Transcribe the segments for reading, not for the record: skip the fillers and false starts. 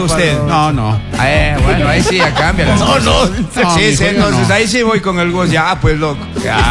usted. No. Bueno, ahí sí ya cambia las cosas. No, sí, mijo, entonces no. ahí sí voy con el gozo. Ya, pues loco.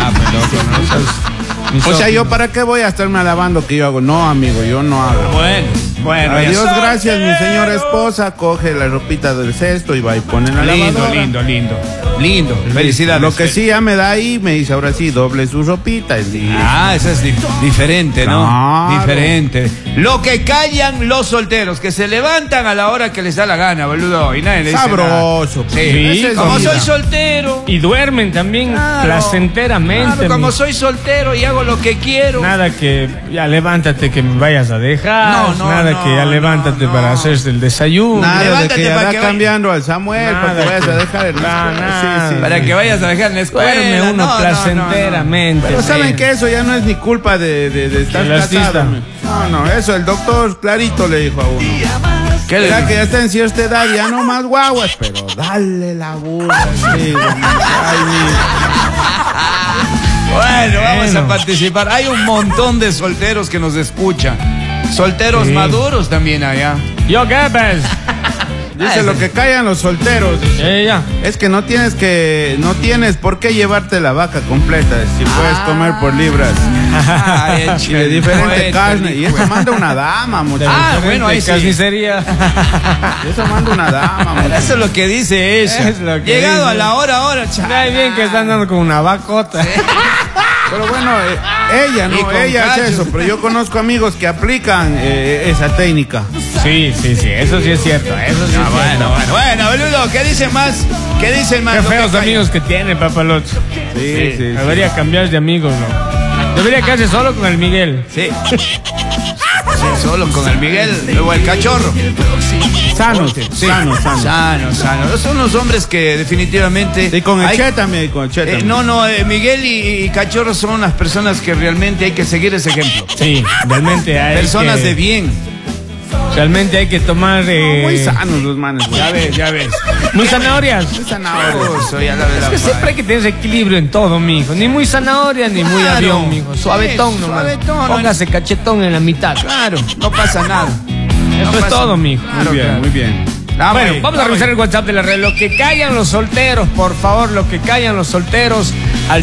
O sea, ¿yo para qué voy a estarme alabando que yo hago? No, amigo, yo no hago. Bueno. A ya Dios está. gracias, mi señora esposa coge la ropita del cesto y va y pone en la lavadora. Lindo. Felicidades. Lo que sí ya me da ahí, me dice, ahora sí, doble su ropita. Y... Eso es diferente, ¿no? Claro. Diferente. Lo que callan los solteros, que se levantan a la hora que les da la gana, boludo. Y nadie le dice sabroso. nada. Sí, Esa es como la vida. soy soltero. Y duermen también placenteramente. Claro, como mi- soy soltero y hago lo que quiero. Nada que ya levántate que me vayas a dejar. Nada que ya levántate para hacerse el desayuno. Nada de Levántate que ya para va que vaya- cambiando al Samuel para que Nada vayas que- a dejar el nada. Sí. Para que vayas a dejar en la escuela. Duerme uno placenteramente. Pero saben sí. que eso ya no es ni culpa de estar El artista. casado. No, eso el doctor clarito le dijo a uno. ¿Qué le Mira dijo? que ya está en cierta edad, ya no más guaguas, pero dale la burra. Sí, Bueno, vamos a participar. Hay un montón de solteros que nos escuchan. Solteros Sí. maduros también allá. Yo qué pues. dice lo que callan los solteros. Ya. Es que no tienes por qué llevarte la vaca completa si puedes comer por libras y de diferente carne. Y eso manda una dama, muchachos. bueno, ahí sí. Carnicería. Eso manda una dama, muchachos. Eso es lo que dice ella. Es lo que Llegado dice. a la hora, Ay, bien que están dando con una vacota. Pero bueno, ella Y con ella hace cachos. eso, pero yo conozco amigos que aplican esa técnica. Sí, eso sí es cierto. Eso sí es cierto. Bueno, boludo, ¿qué dicen más? ¿Qué dicen más? Qué Lo que feos callan. amigos que tiene, papalocho. Sí. Debería cambiar de amigos, ¿no? Debería quedarse solo con el Miguel. Sí. Solo con el Miguel, luego el cachorro. Sanos, sanos. Sano. Son unos hombres que definitivamente. Y con el hay- Che también, con el Che también. Miguel y Cachorro son unas personas que realmente hay que seguir ese ejemplo. Sí, realmente hay Personas que, de bien. Realmente hay que tomar... Muy sanos los manes, güey. Ya ves. Muy zanahorias. Muy zanahorias. Soy a la de Es la que siempre hay que tener equilibrio en todo, mijo. Ni muy zanahoria, ni muy Claro. avión, mijo. Suavetón Sí, nomás. suavetón, Póngase cachetón en la mitad. Claro, no pasa nada. Eso es todo, mijo. Claro, Muy bien, claro. muy bien. Bueno, vamos a revisar el WhatsApp de la red. Lo que callan los solteros, por favor, lo que callan los solteros al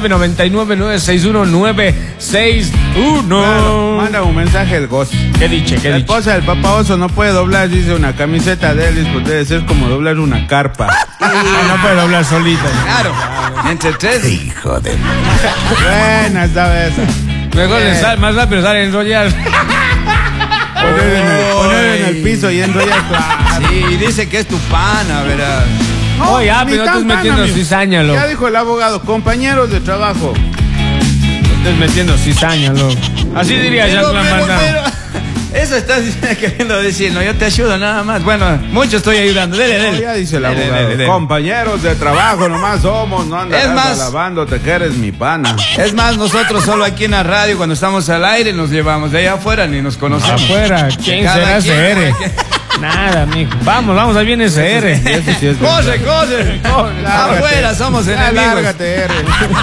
0999-961-961. Manda un mensaje el Goz. ¿Qué dice? La esposa del papá oso no puede doblar, dice, una camiseta de Elvis, pues debe ser como doblar una carpa. No puede doblar solita. Claro. Entre tres. Buena esta vez. Mejor le sale, más rápido sale a enrollar. Poner en el piso y enrollar. Sí, dice que es tu pana, verás. Oye, ni pero no tan estés metiendo pana, amigo. cizaña, loco. Ya dijo el abogado, compañeros de trabajo. No estés metiendo cizaña, loco. Así diría Jean-Claude Van Damme. Eso estás queriendo decir, no, yo te ayudo nada más. Bueno, mucho estoy ayudando. Dele. Ya dice el Dele, abogado. dele. Compañeros de trabajo nomás somos, no andas Es más- alabándote que eres mi pana. Es más, nosotros solo aquí en la radio, cuando estamos al aire, nos llevamos. De allá afuera ni nos conocemos. Afuera, ¿quién Cada será quien, CR? cada quien. Nada, mijo. Vamos, ahí viene CR. Eso sí es verdad. Corre. Afuera somos Ya, enemigos. lárgate, R.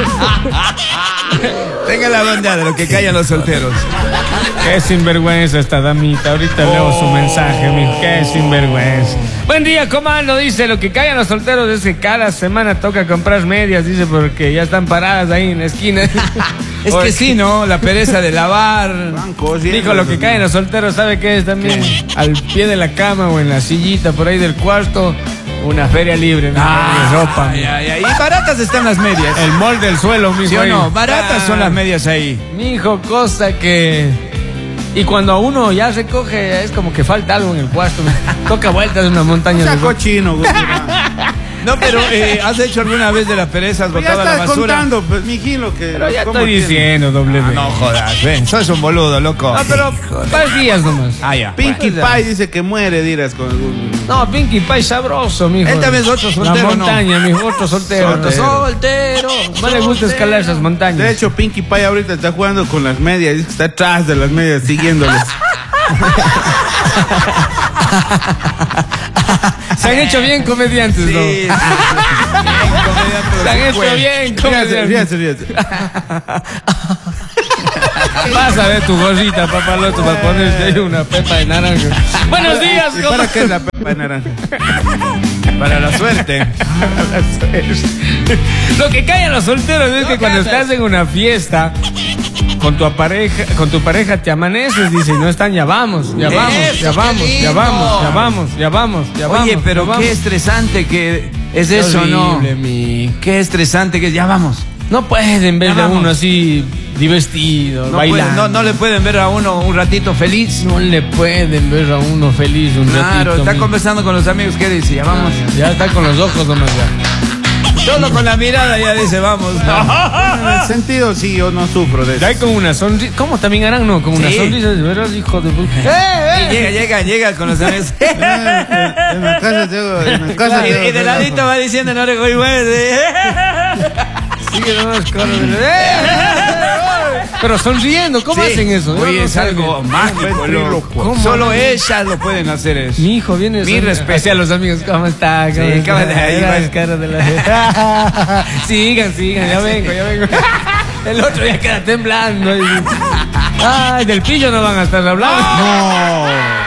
Tenga la bondad de lo que callan los solteros. Qué sinvergüenza esta damita. Ahorita leo su mensaje, mijo. Qué sinvergüenza. Buen día, comando. Dice, lo que callan los solteros es que cada semana toca comprar medias, dice, porque ya están paradas ahí en la esquina. Es que sí, ¿no? La pereza de lavar. Van cosiendo. Dijo, lo que caen los solteros, ¿sabe qué es también? Al pie de la cama o en la sillita por ahí del cuarto, una feria libre, ¿no? De ropa. Y baratas están las medias. El molde del suelo, mijo. ¿Sí o ahí. no? Baratas son las medias ahí. Mijo, cosa que... Y cuando uno ya recoge, es como que falta algo en el cuarto. Toca vueltas en una montaña Sea de ropa. cochino, güey. No, pero ¿has hecho alguna vez de la pereza? ¿Has Ya botado a la estás basura? contando, pues, mijilo, que... Pero ya ¿cómo estoy tiene? diciendo, doble B. No jodas, ven, sos un boludo, loco. No, pero varios días nomás. Ah, ya. Pinkie Bueno. Pie dice que muere, dirás, con algún... No, Pinkie Pie sabroso, mijo. Él también es otro soltero, La ¿no? montaña, mijo, otro soltero. Soltero. No le gusta escalar esas montañas. De hecho, Pinkie Pie ahorita está jugando con las medias, dice que está atrás de las medias, siguiéndoles. Se han hecho bien comediantes, ¿no? Sí. Se han hecho bien comediantes. Fíjate. Vas a ver tu gorrita, papaloto, para ponerte ahí una pepa de naranja. Buenos días, ¿Y para qué es la pepa de naranja? Para la suerte. Lo que callan los solteros es que cuando estás en una fiesta con tu pareja te amaneces, dice, no están, ya vamos. Oye, pero qué estresante que es eso, ¿no? Qué estresante que es, ya vamos. No pueden ver a uno así divertido, bailando. No le pueden ver a uno un ratito feliz. No le pueden ver a uno feliz un ratito. Claro, está conversando con los amigos, ¿qué dice? Ya vamos. Ya está con los ojos nomás ya. Solo con la mirada ya dice, vamos. En el sentido, sí, yo no sufro de eso. Ya con una sonrisa. ¿Cómo también harán? No, con una sonrisa, de verdad, hijo de puta. Y llega con los amigos. En la casa llego, Y de ladito va diciendo, no le voy Sigue nomás con pero sonriendo, ¿cómo hacen eso? Oye, es algo mágico, loco. Solo ellas lo pueden hacer eso. Mi hijo viene. Mi respeto hacia los amigos, ¿cómo está? ¿Cómo está? Sigan, ya vengo. El otro ya queda temblando. Ay, del pillo no van a estar hablando. No.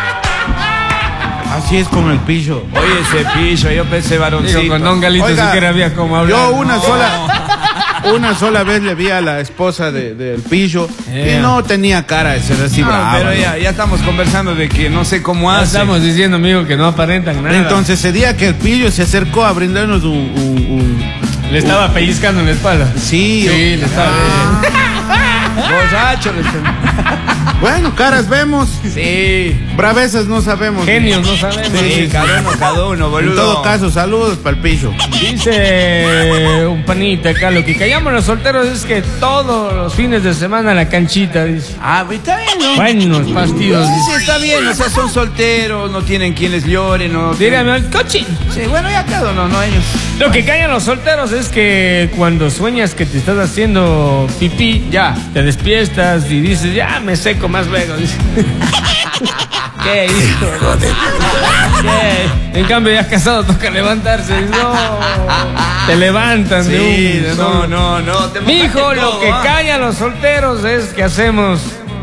Así es con el pillo. Oye, ese pillo, yo pensé varoncito. Digo, con Don Galito siquiera había como hablar. Yo una sola vez le vi a la esposa del pillo y no tenía cara de ser así brava. Pero ya estamos conversando de que no sé cómo hace. Estamos diciendo, amigo, que no aparentan nada. Entonces ese día que el pillo se acercó a brindarnos le estaba pellizcando en la espalda. Sí, le estaba. Borracho. Bueno, caras vemos. Sí. Bravezas no sabemos. Genios no sabemos. Sí, cada uno, boludo. En todo caso, saludos para el pillo. Dice un panita acá, lo que callamos los solteros es que todos los fines de semana la canchita, dice. Ah, está bien, ¿no? Buenos partidos. Sí, está bien, o sea, son solteros, no tienen quien les llore, no. Dígame al coche. Sí, bueno, ya cada uno, no ellos. Lo que callan los solteros es que cuando sueñas que te estás haciendo pipí, ya te despiertas y dices, ya me seco más luego. Dice. ¿Qué hijo? ¿Qué? En cambio, ya casado toca levantarse. No, te levantan de un. No. Mijo, lo que callan los solteros es que hacemos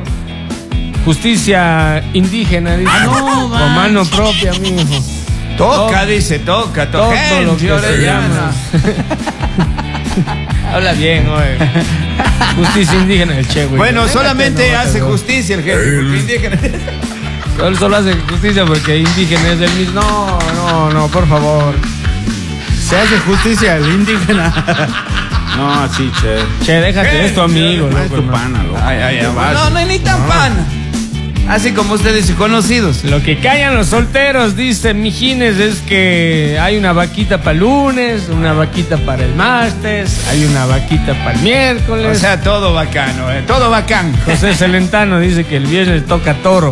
justicia indígena, dice. Con mano propia, mijo. Toca, dice, toca. Todo lo que se llama. Habla bien, oye. Justicia indígena el che, güey. Bueno, solamente hace justicia el jefe, porque indígena. Él solo hace justicia porque indígena es el mismo. No, por favor. Se hace justicia al indígena. No, sí, che. Che, déjate, es tu amigo. No es tu pana, loco. No, ni tan pana. Así como ustedes y conocidos. Lo que callan los solteros, dice Mijines, es que hay una vaquita para el lunes, una vaquita para el martes, hay una vaquita para el miércoles. O sea, todo bacano, todo bacán. José Celentano dice que el viernes toca toro.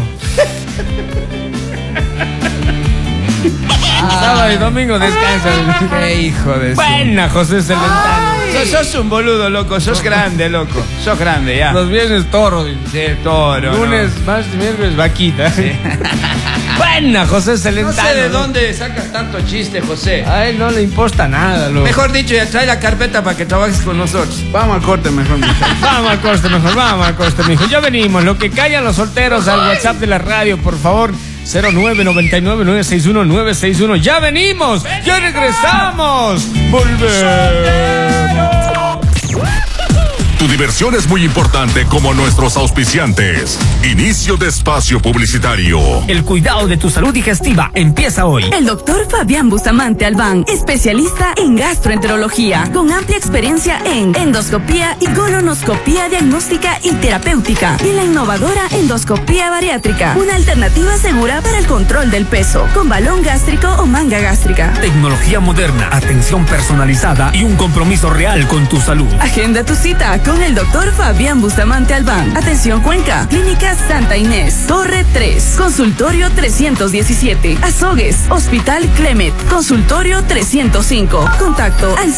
Sábado y domingo descansa. Qué hijo de Buena, José Celentano. Sos un boludo, loco. Sos grande, loco. Sos grande, ya. Los viernes toro. Sí, toro. Lunes, martes, miércoles, vaquita. Sí. Buena, José Celentano. No sé de dónde sacas tanto chiste, José. A él no le importa nada, loco. Mejor dicho, ya trae la carpeta para que trabajes con nosotros. Vamos al corte mejor, muchachos. Vamos al corte, mijo. Ya venimos. Lo que callan los solteros al WhatsApp de la radio, por favor. 0999-961-961. ¡Ya venimos! ¡Ya regresamos! ¡Volvemos! Tu diversión es muy importante como nuestros auspiciantes. Inicio de espacio publicitario. El cuidado de tu salud digestiva empieza hoy. El doctor Fabián Bustamante Albán, especialista en gastroenterología, con amplia experiencia en endoscopía y colonoscopía diagnóstica y terapéutica, y la innovadora endoscopía bariátrica, una alternativa segura para el control del peso, con balón gástrico o manga gástrica. Tecnología moderna, atención personalizada y un compromiso real con tu salud. Agenda tu cita con el doctor Fabián Bustamante Albán. Atención Cuenca, Clínica Santa Inés, Torre 3, Consultorio 317, Azogues, Hospital Clemet, Consultorio 305. Contacto al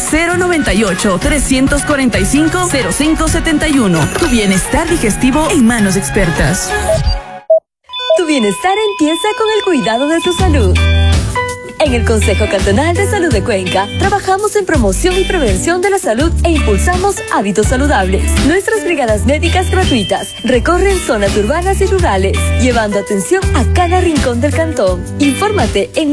098-345-0571. Tu bienestar digestivo en manos expertas. Tu bienestar empieza con el cuidado de tu salud. En el Consejo Cantonal de Salud de Cuenca, trabajamos en promoción y prevención de la salud e impulsamos hábitos saludables. Nuestras brigadas médicas gratuitas recorren zonas urbanas y rurales, llevando atención a cada rincón del cantón. Infórmate en